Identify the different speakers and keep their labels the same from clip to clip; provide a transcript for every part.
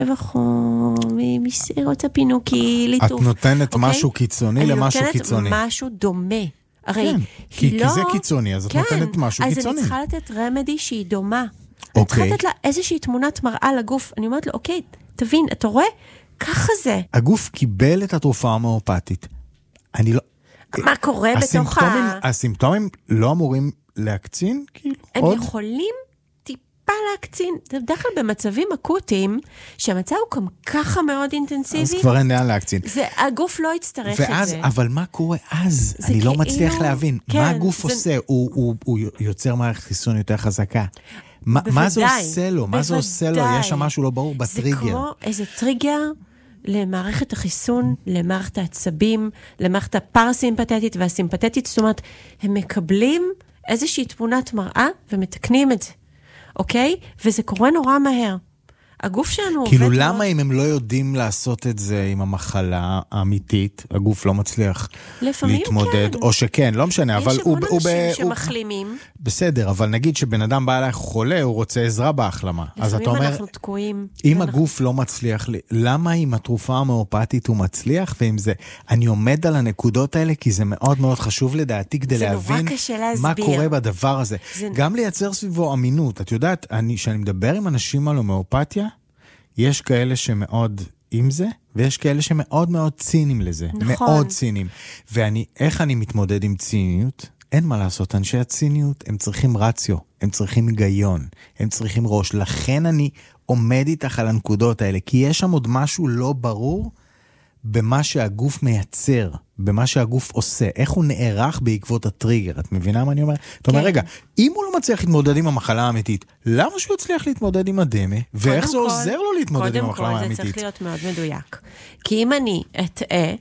Speaker 1: וחום, מי רוצה פינוקי, ליטוף.
Speaker 2: את נותנת משהו קיצוני למשהו קיצוני.
Speaker 1: אני נותנת משהו דומה.
Speaker 2: כן, כי זה קיצוני, אז את נותנת משהו קיצוני.
Speaker 1: אז אני צריכה לתת רמדי שהיא דומה. אני צריכה לתת לה איזושהי תמונת מראה לגוף. אני אומרת לו, אוקיי, תבין, אתה רואה? ככה זה.
Speaker 2: הגוף קיבל את התרופה ההומאופתית. אני לא...
Speaker 1: מה קורה בתוך
Speaker 2: הסימפטומים לא אמורים להקצין, כאילו?
Speaker 1: הם יכולים טיפה להקצין. בדרך כלל במצבים אקוטיים, שהמצב הוא גם ככה מאוד אינטנסיבי.
Speaker 2: אז כבר אין לאן להקצין.
Speaker 1: הגוף לא יצטרך את זה.
Speaker 2: אבל מה קורה אז? אני לא מצליח להבין. מה הגוף עושה? הוא יוצר מערכת חיסון יותר חזקה. מה זה עושה לו? מה זה עושה לו? יש שם משהו לא ברור בטריגר.
Speaker 1: זה כמו איזה טריגר למערכת החיסון, למערכת העצבים, למערכת הפרסימפתטית והסימפתטית. זאת אומרת, הם מקבלים איזושהי תמונת מראה ומתקנים את זה. אוקיי? וזה קורה נורא מהר. הגוף שלנו עובד...
Speaker 2: כאילו למה אם הם לא יודעים לעשות את זה עם המחלה האמיתית, הגוף לא מצליח להתמודד, או שכן, לא משנה, אבל הוא...
Speaker 1: יש המון אנשים שמחלימים.
Speaker 2: בסדר, אבל נגיד שבן אדם בא אליך חולה, הוא רוצה עזרה בהחלמה. אז אתה אומר...
Speaker 1: לפעמים אנחנו תקועים.
Speaker 2: אם הגוף לא מצליח, למה עם התרופה ההומאופתית הוא מצליח, ועם זה... אני עומד על הנקודות האלה, כי זה מאוד מאוד חשוב לדעתי, כדי להבין מה קורה בדבר הזה. גם לייצר סביבו אמינות. את יודעת, שאני מדבר עם אנשים על הומאופתיה, יש כאלה שמאוד עם זה, ויש כאלה שמאוד מאוד ציניים לזה. נכון. מאוד ציניים. איך אני מתמודד עם ציניות? אין מה לעשות, אנשי הציניות, הם צריכים רציו, הם צריכים היגיון, הם צריכים ראש. לכן אני עומד איתך על הנקודות האלה, כי יש שם עוד משהו לא ברור במה שהגוף מייצר, במה שהגוף עושה, איך הוא נערך בעקבות הטריגר. את מבינה מה אני אומר? זאת אומרת, רגע, אם הוא לא מצליח להתמודד עם המחלה האמיתית, למה שהוא יצליח להתמודד עם הדמה, ואיך זה עוזר לו להתמודד עם המחלה האמיתית?
Speaker 1: קודם כל, זה צריך להיות מאוד מדויק. כי אם אני אטעה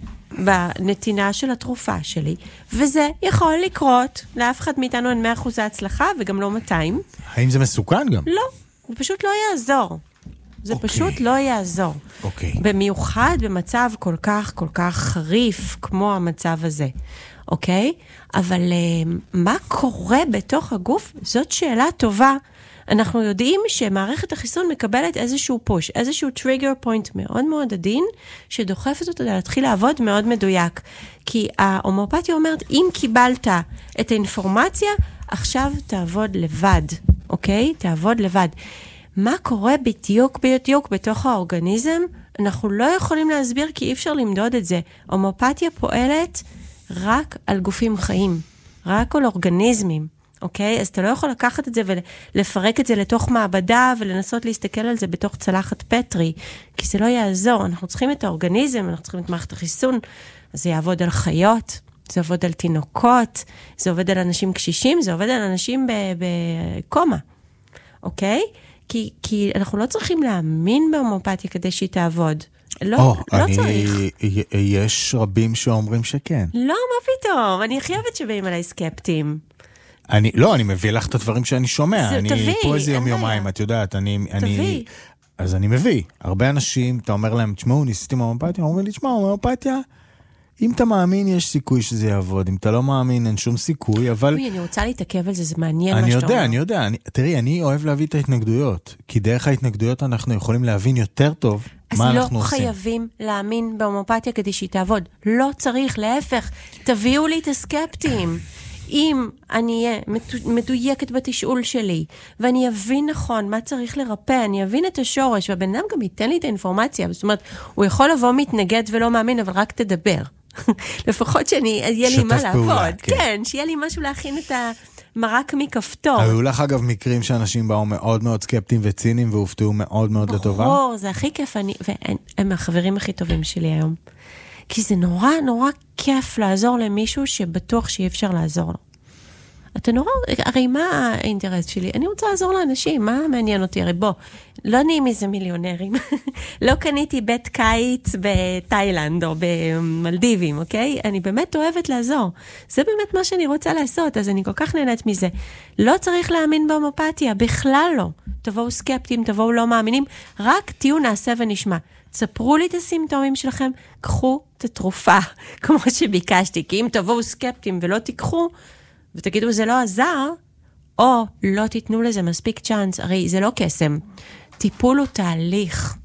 Speaker 1: בנתינה של התרופה שלי, וזה יכול לקרות, לאף אחד מאיתנו אין 100% הצלחה, וגם לא 200.
Speaker 2: האם זה מסוכן גם?
Speaker 1: לא, זה פשוט לא יעזור. זה פשוט לא יעזור. במיוחד במצב כל כך חריף כמו המצב הזה. אוקיי? אבל מה קורה בתוך הגוף? זאת שאלה טובה. אנחנו יודעים שמערכת החיסון מקבלת איזשהו פוש, איזשהו טריגר פוינט מאוד מאוד עדין, שדוחפת אותו להתחיל לעבוד מאוד מדויק. כי ההומאופתיה אומרת, אם קיבלת את האינפורמציה, עכשיו תעבוד לבד. אוקיי? תעבוד לבד. מה קורה בדיוק בתוך האורגניזם? אנחנו לא יכולים להסביר כי אי אפשר למדוד את זה. הומאופתיה פועלת רק על גופים חיים, רק על אורגניזמים, אוקיי? אז אתה לא יכול לקחת את זה ולפרק את זה לתוך מעבדה ולנסות להסתכל על זה בתוך צלחת פטרי, כי זה לא יעזור. אנחנו צריכים את האורגניזם, אנחנו צריכים את מערכת החיסון, אז זה יעבוד על חיות, זה עובד על תינוקות, זה עובד על אנשים קשישים, זה עובד על אנשים בקומה, אוקיי? כי אנחנו לא צריכים להאמין בהומאופתיה כדי שהיא תעבוד. לא צריך.
Speaker 2: יש רבים שאומרים שכן.
Speaker 1: לא, מה פתאום? אני חייבת שבאים עליי סקפטים.
Speaker 2: אני מביא לך את הדברים שאני שומע.
Speaker 1: תביא.
Speaker 2: פה איזה יום-יומיים, את יודעת.
Speaker 1: תביא.
Speaker 2: אז אני מביא. הרבה אנשים, אתה אומר להם, תשמעו, ניסיתי הומאופתיה, אומרים לי, תשמעו, הומאופתיה, אם אתה מאמין, יש סיכוי שזה יעבוד. אם אתה לא מאמין, אין שום סיכוי, אבל...
Speaker 1: אני רוצה להתעכב על זה, זה מעניין מה שאתה אומר.
Speaker 2: אני יודע. תראי, אני אוהב להביא את ההתנגדויות, כי דרך ההתנגדויות אנחנו יכולים להבין יותר טוב מה אנחנו עושים.
Speaker 1: אז לא חייבים להאמין בהומאופתיה כדי שהיא תעבוד. לא צריך, להפך. תביאו לי את הסקפטים. אם אני אהיה מדויקת בתשאול שלי, ואני אבין נכון מה צריך לרפא, אני אבין את השורש, והבן אדם גם ייתן לי את האינפורמציה. זאת אומרת, הוא יכול לבוא מתנגד ולא מאמין, אבל רק תדבר. לפחות שיהיה לי מה לעבוד. כן, שיהיה לי משהו להכין את המרק מכפתור.
Speaker 2: היו לך אגב מקרים שאנשים באו מאוד מאוד סקפטיים וציניים, והופתעו מאוד מאוד לטובה?
Speaker 1: ברור, זה הכי כיף, והם החברים הכי טובים שלי היום. כי זה נורא נורא כיף לעזור למישהו שבטוח שאי אפשר לעזור לו. אתה נורא, הרי מה האינטרס שלי? אני רוצה לעזור לאנשים, מה מעניין אותי? הרי בוא, לא נהיים איזה מיליונרים. לא קניתי בית קיץ בתאילנד או במלדיבים, אוקיי? אני באמת אוהבת לעזור. זה באמת מה שאני רוצה לעשות, אז אני כל כך נהנית מזה. לא צריך להאמין בהומאופתיה, בכלל לא. תבואו סקפטיים, תבואו לא מאמינים, רק תהיו נעשה ונשמע. תספרו לי את הסימפטומים שלכם, קחו את התרופה, כמו שביקשתי, כי אם תבואו סקפטיים ולא תיקחו, ותגידו זה לא עזר, או לא תיתנו לזה מספיק צ'אנס, הרי זה לא קסם. טיפול הוא תהליך,